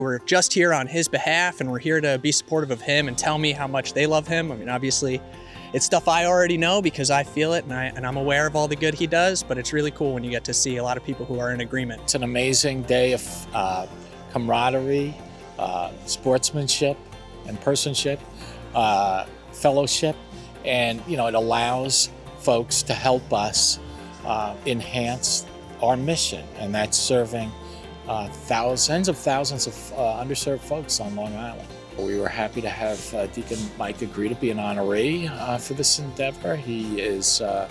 We're just here on his behalf, and we're here to be supportive of him and tell me how much they love him. I mean, obviously, it's stuff I already know because I feel it and I'm aware of all the good he does, but it's really cool when you get to see a lot of people who are in agreement. It's an amazing day of camaraderie, sportsmanship and personship, fellowship, and it allows folks to help us enhance our mission, and that's serving tens of thousands of underserved folks on Long Island. We were happy to have Deacon Mike agree to be an honoree for this endeavor. He is, a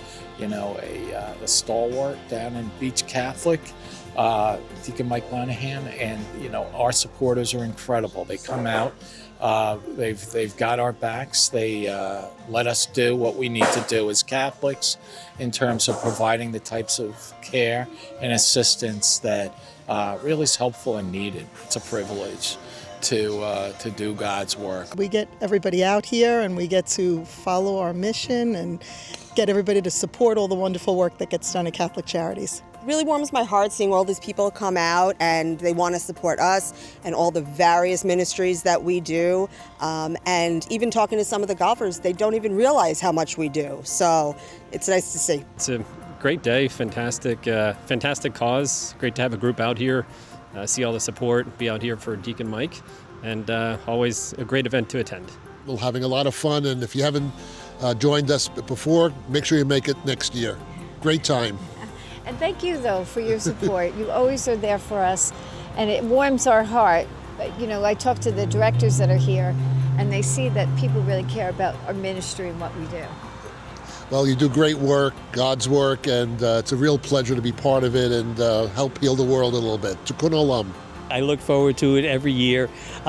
stalwart down in Beach Catholic, Deacon Mike Monahan, and our supporters are incredible. They come out, they've got our backs. They let us do what we need to do as Catholics in terms of providing the types of care and assistance that really is helpful and needed. It's a privilege to do God's work. We get everybody out here and we get to follow our mission and get everybody to support all the wonderful work that gets done at Catholic Charities. It really warms my heart seeing all these people come out and they want to support us and all the various ministries that we do. And even talking to some of the golfers, they don't even realize how much we do. So it's nice to see. It's a great day, fantastic cause. Great to have a group out here, see all the support, be out here for Deacon Mike, and always a great event to attend. We're having a lot of fun, and if you haven't joined us before, make sure you make it next year. Great time. And thank you, though, for your support. You always are there for us, and it warms our heart. I talk to the directors that are here, and they see that people really care about our ministry and what we do. Well, you do great work, God's work, and it's a real pleasure to be part of it and help heal the world a little bit. Tikkun Olam. I look forward to it every year.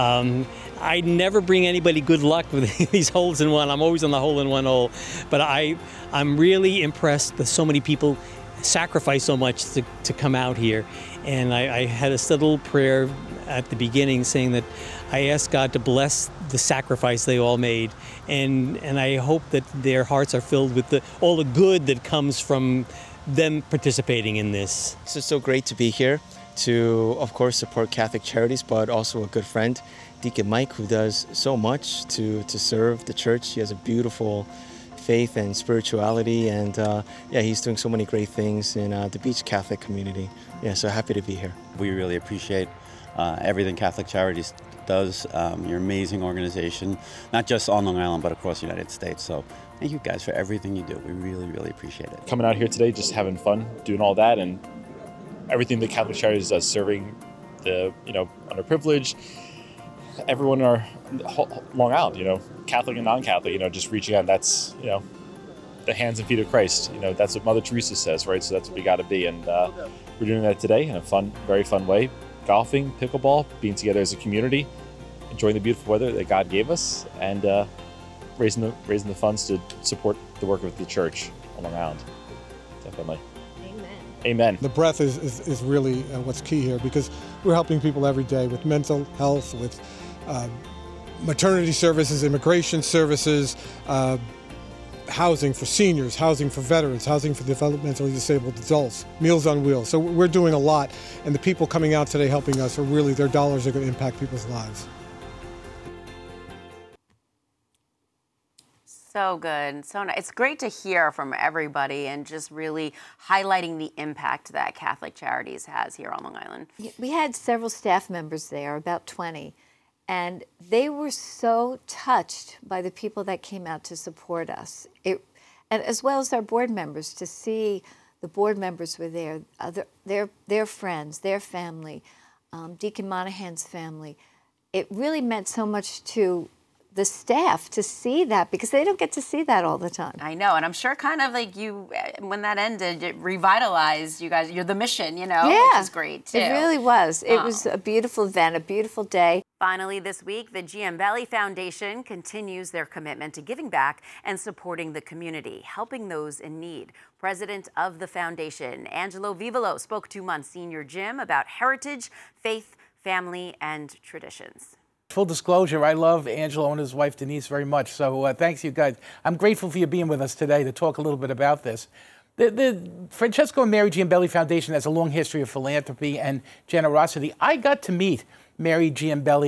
I never bring anybody good luck with these holes in one. I'm always on the hole in one hole. But I'm really impressed that so many people sacrifice so much to come out here. And I had a little prayer at the beginning saying that I asked God to bless the sacrifice they all made. And I hope that their hearts are filled with all the good that comes from them participating in this. It's just so great to be here to, of course, support Catholic Charities, but also a good friend, Deacon Mike, who does so much to serve the church. He has a beautiful faith and spirituality, and he's doing so many great things in the Beach Catholic community. Yeah, so happy to be here. We really appreciate everything Catholic Charities does. Your amazing organization, not just on Long Island, but across the United States. So thank you guys for everything you do. We really, really appreciate it. Coming out here today, just having fun, doing all that, and everything that Catholic Charities does, serving the underprivileged, everyone in our Long Island, Catholic and non-Catholic, just reaching out. That's the hands and feet of Christ. That's what Mother Teresa says, right? So that's what we got to be, and we're doing that today in a fun, very fun way. Golfing, pickleball, being together as a community, enjoying the beautiful weather that God gave us, and raising the funds to support the work of the church on Long Island. Definitely. Amen. The breath is really what's key here, because we're helping people every day with mental health, with maternity services, immigration services, housing for seniors, housing for veterans, housing for developmentally disabled adults, Meals on Wheels. So we're doing a lot, and the people coming out today helping us are really, their dollars are going to impact people's lives. So good. So nice. It's great to hear from everybody and just really highlighting the impact that Catholic Charities has here on Long Island. We had several staff members there, about 20, and they were so touched by the people that came out to support us. And as well as our board members, to see the board members were there, their friends, their family, Deacon Monahan's family. It really meant so much to the staff to see that, because they don't get to see that all the time. I know, and I'm sure kind of like when that ended, it revitalized you guys. You're the mission, Yeah, which is great too. It really was. It was a beautiful event, a beautiful day. Finally, this week, the Giambelli Foundation continues their commitment to giving back and supporting the community, helping those in need. President of the foundation, Angelo Vivolo, spoke to Monsignor Jim about heritage, faith, family, and traditions. Full disclosure, I love Angelo and his wife Denise very much, so thanks you guys. I'm grateful for you being with us today to talk a little bit about this. The Francesco and Mary Giambelli Foundation has a long history of philanthropy and generosity. I got to meet Mary Giambelli.